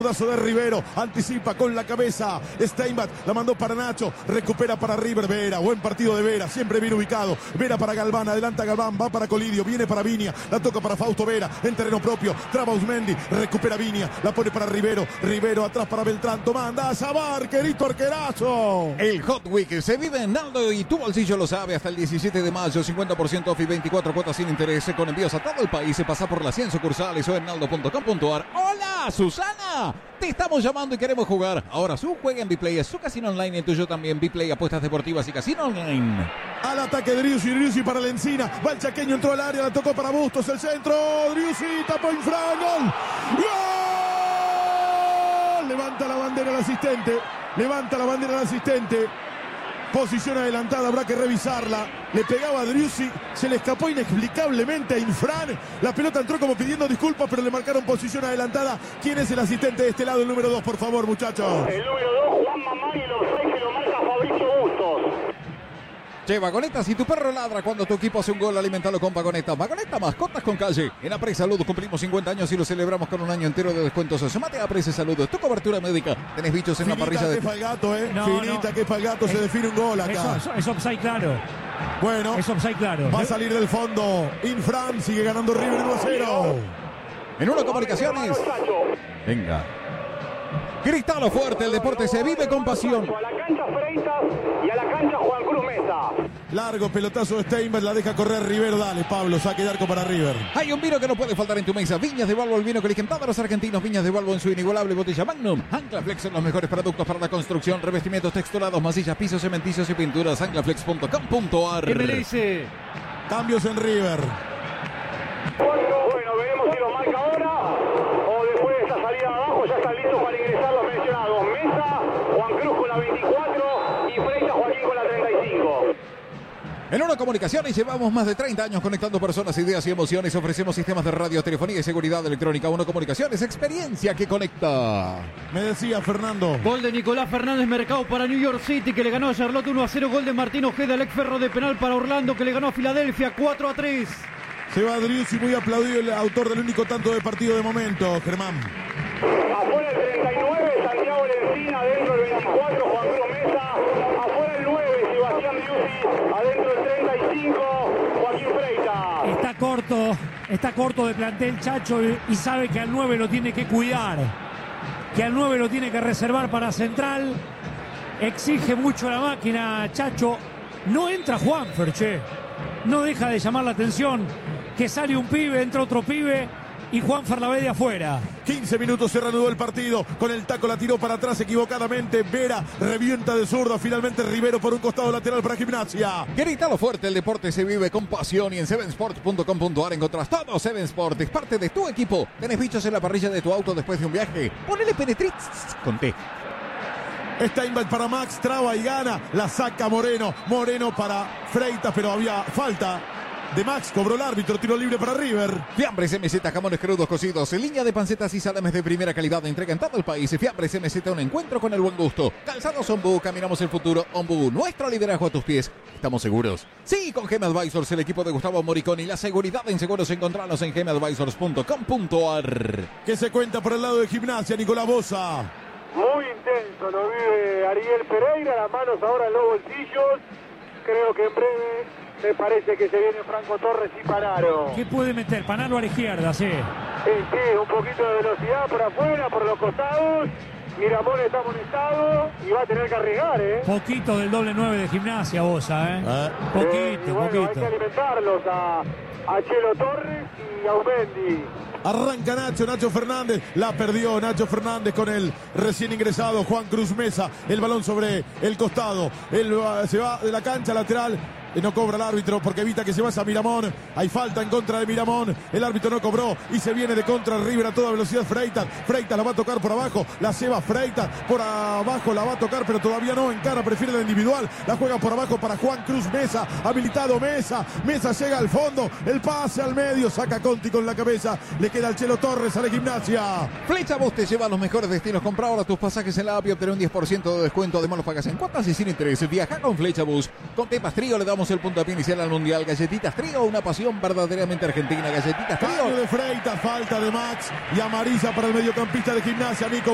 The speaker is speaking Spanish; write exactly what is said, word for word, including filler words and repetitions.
zurdazo de Rivero, anticipa con la cabeza. Steinbach la mandó para Nacho, recupera para River. Vera, buen partido de Vera, siempre bien ubicado. Vera para Galván, adelanta Galván, va para Colidio, viene para Viña, la toca para Fausto Vera, en terreno propio, traba Usmendi, recupera Viña, la pone para Rivero, Rivero atrás para Beltrán, manda a Sabar, querido arquerazo. El Hot Week se vive en Naldo y tu bolsillo lo sabe. Hasta el diecisiete de mayo, cincuenta por ciento off y veinticuatro cuotas sin interés con envíos a todo el país. Se pasa por las cien sucursales o en naldo punto com punto ar. ¡Hola, Susana! Te estamos llamando y queremos jugar. Ahora su juega en Biplay, es su casino online, el tuyo también. Biplay, apuestas deportivas y casino online. Al ataque Driussi, Driussi para la Encina. Va el chaqueño, entró al área, la tocó para Bustos, el centro. Driussi, tapó Infran, gol. ¡Gol! Levanta la bandera el asistente. Levanta la bandera el asistente. Posición adelantada, habrá que revisarla. Le pegaba a Driussi, se le escapó inexplicablemente a Infran. La pelota entró como pidiendo disculpas, pero le marcaron posición adelantada. ¿Quién es el asistente de este lado? El número dos, por favor, muchachos. El número dos, Juan Mamá, y los seis que lo marca Fabricio Bustos. Che, Vagoneta, si tu perro ladra cuando tu equipo hace un gol, alimentalo con Vagoneta. Vagoneta, mascotas con calle. En Apre Salud cumplimos cincuenta años y lo celebramos con un año entero de descuentos. Sumate a Apre Salud, tu cobertura médica. Tenés bichos en Finita la parrilla de... que Falgato, eh. No, Finita no. que Falgato, se define un gol acá. Eso, eso, es offside claro. Bueno, Es offside claro. va a salir del fondo. Infran sigue ganando River uno a cero. En una comunicaciones. Venga. Cristalo fuerte, el deporte se vive con pasión. A la cancha Freitas y a la cancha Juan Cruz Mesa. Largo pelotazo de Steinberg, la deja correr Rivero. Dale, Pablo, saque de arco para River. Hay un vino que no puede faltar en tu mesa. Viñas de Balbo, el vino que eligen todos los argentinos. Viñas de Balbo en su inigualable botella Magnum. Anclaflex son los mejores productos para la construcción. Revestimientos texturados, masillas, pisos, cementicios y pinturas. anclaflex punto com punto ar. M L S. Cambios en River. Bueno, veremos si lo marca ahora o después de esa salida de abajo. Ya están listos para ingresar los mencionados. Mesa, Juan Cruz con la veinticuatro y Freitas Joaquín con la treinta y cinco. En una comunicaciones llevamos más de treinta años conectando personas, ideas y emociones. Ofrecemos sistemas de radio, telefonía y seguridad electrónica. Una comunicaciones, experiencia que conecta. Me decía Fernando. Gol de Nicolás Fernández Mercado para New York City, que le ganó a Charlotte uno a cero. Gol de Martín Ojeda, el ex Ferro de penal para Orlando, que le ganó a Filadelfia cuatro a tres. Se va Driussi, muy aplaudido, el autor del único tanto de partido de momento, Germán. Afuera el treinta y nueve, Santiago Lencina. Adentro el veinticuatro, Juan Cruz Mesa. Afuera el nueve, Sebastián Driussi. Adentro el treinta y cinco, Joaquín Freitas. Está corto, está corto de plantel Chacho y, y sabe que al nueve lo tiene que cuidar. Que al nueve lo tiene que reservar para central. Exige mucho la máquina, Chacho. No entra Juanfer, che. No deja de llamar la atención que sale un pibe, entra otro pibe y Juanfer la ve de afuera. quince minutos se reanudó el partido. Con el taco la tiró para atrás equivocadamente. Vera revienta de zurda. Finalmente Rivero por un costado lateral para Gimnasia. Grítalo fuerte, el deporte se vive con pasión. Y en seven sport punto com punto ar encontrás todo. Seven Sport es parte de tu equipo. ¿Tenés bichos en la parrilla de tu auto después de un viaje? Ponele Penetrix con T. Steinbach para Max, traba y gana. La saca Moreno. Moreno para Freitas, pero había falta de Max. Cobró el árbitro. Tiro libre para River. Fiambres M Z, jamones crudos cocidos. En línea de pancetas y salames de primera calidad. Entrega en todo el país. Fiambres M Z, un encuentro con el buen gusto. Calzados Ombú, caminamos el futuro. Ombú, nuestro liderazgo a tus pies. ¿Estamos seguros? Sí, con Gem Advisors, el equipo de Gustavo Moriconi. La seguridad en seguros, encontrarnos en gem advisors punto com punto ar. Que se cuenta por el lado de Gimnasia, Nicolás Bosa. Muy intenso lo vive Ariel Pereira, las manos ahora en los bolsillos. Creo que en breve me parece que se viene Franco Torres y Panaro. ¿Qué puede meter? Panaro a la izquierda, sí. Sí, sí, un poquito de velocidad por afuera, por los costados. Miramón está amonestado y va a tener que arriesgar, ¿eh? Poquito del doble nueve de Gimnasia, Bosa, ¿eh? Ah. Poquito, Eh, y bueno, poquito. hay que alimentarlos a, a Chelo Torres y a Umendi. Arranca Nacho, Nacho Fernández, la perdió Nacho Fernández con el recién ingresado Juan Cruz Mesa, el balón sobre el costado, él va, se va de la cancha lateral, eh, no cobra el árbitro porque evita que se vaya a Miramón, hay falta en contra de Miramón, el árbitro no cobró y se viene de contra River a toda velocidad Freitas, Freitas la va a tocar por abajo, la lleva Freitas por abajo, la va a tocar pero todavía no, encara, prefiere la individual, la juega por abajo para Juan Cruz Mesa, habilitado Mesa, Mesa llega al fondo, el pase al medio, saca Conti con la cabeza, le queda al Chelo Torres a la Gimnasia. Flecha Bus te lleva a los mejores destinos. Compra ahora tus pasajes en la app y obtener un diez por ciento de descuento. Además los pagas en cuotas y sin interés. Viaja con Flecha Bus. Con Tepas Trío le damos el puntapié inicial al Mundial. Galletitas Trío, una pasión verdaderamente argentina. Galletitas Cambio Trío. de Freitas, falta de Max y amarilla para el mediocampista de Gimnasia, Nico.